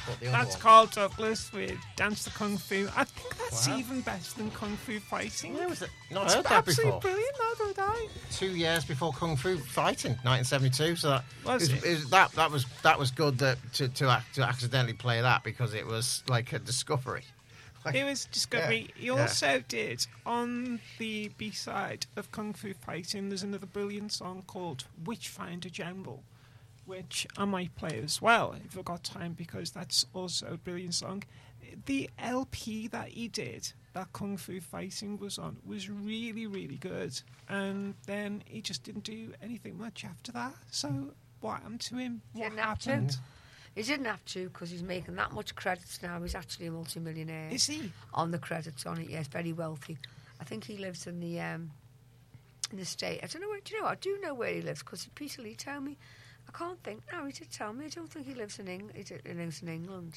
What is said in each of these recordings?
But the other That's one. Carl Douglas with Dance to Kung Fu. I think that's Wow. even better than Kung Fu Fighting. Where was it? Not It's heard that absolutely before. brilliant, though, don't I? 2 years before Kung Fu Fighting, 1972. So that Was it? that was good to accidentally play that because it was like a discovery. Like, It was Discovery. Yeah, He yeah. also did, on the B-side of Kung Fu Fighting, there's another brilliant song called Witchfinder General, which I might play as well if I've got time, because that's also a brilliant song. The LP that he did, that Kung Fu Fighting was on, was really, really good. And then he just didn't do anything much after that. So what happened to him? What Didn't have to. happened? He didn't have to because he's making that much credits now. He's actually a multi-millionaire. Is he? On the credits on it, yes, very wealthy. I think he lives in the state. I don't know where. Do you know? I do know where he lives because Peter Lee told me. I can't think. No, he did tell me. I don't think he lives in England. He lives in England.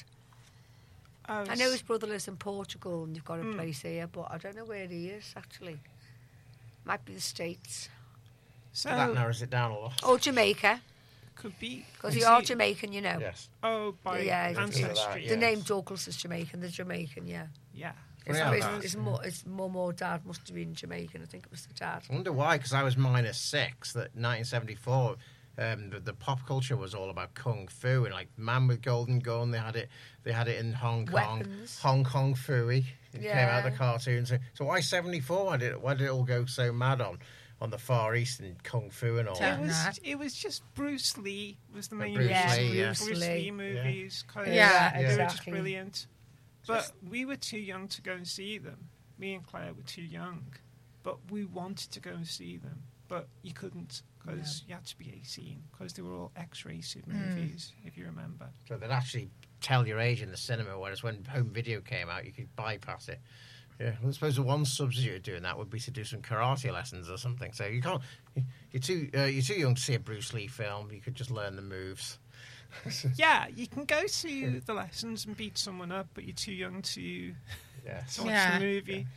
I know his brother lives in Portugal and they've got a place here, but I don't know where he is actually. Might be the States. So that narrows it down a lot. Or Jamaica, could be. because you are Jamaican, you know. Yes. Oh, by Yeah, ancestry. yeah. The name Douglas is Jamaican. The Jamaican, yeah. Yeah. Yeah, His mum or dad must have been Jamaican. I think it was the dad. I wonder why, because I was -6. That 1974, the pop culture was all about kung fu and like Man with Golden Gun. They had it in Hong Kong, Weapons. Hong Kong Fooey. It came out of the Yeah. cartoons. So why 74? Why did it all go so mad on the Far East and kung fu and all? Yeah. that? It was just Bruce Lee was the main Bruce reason. Lee, yeah. Bruce Lee movies. 'Cause Yeah, they were just exactly. brilliant. But we were too young to go and see them. Me and Claire were too young. But we wanted to go and see them. But you couldn't because you had to be 18 because they were all X-rated movies, if you remember. So they'd actually tell your age in the cinema, whereas when home video came out, you could bypass it. Yeah, well, I suppose the one substitute of doing that would be to do some karate lessons or something. So you can't. You're too young to see a Bruce Lee film. You could just learn the moves. Yeah, you can go to the lessons and beat someone up, but you're too young to Yes. watch Yeah. the movie.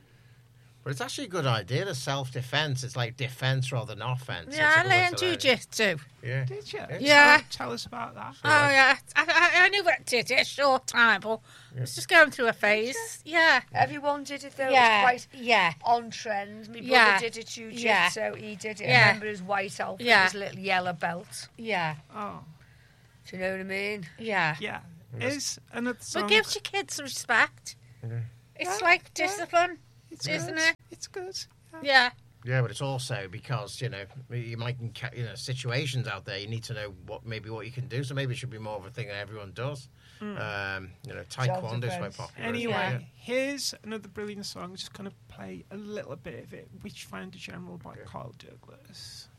But it's actually a good idea, the self-defense. It's like defense rather than offense. Yeah, I It's learned always jiu-jitsu. Yeah. Did you? Yeah. Tell us about that. Oh, yeah. I only did it a short time, but I was just going through a phase. Yeah. Everyone did it though. Yeah. It was quite Yeah. on trend. My brother Yeah. did it jiu-jitsu. Yeah. He did it. Yeah. I remember his white outfit, Yeah. his little yellow belt. Yeah. Oh, Do you know what I mean? Yeah. yeah. Is another song. But gives your kids respect. It's Yeah, like yeah. discipline, It's isn't good. it? It's good. Yeah. Yeah, but it's also because, you might situations out there, you need to know what you can do. So maybe it should be more of a thing that everyone does. Taekwondo is quite popular. Anyway, Yeah. here's another brilliant song. Just kind of play a little bit of it. Witchfinder General by Carl Douglas.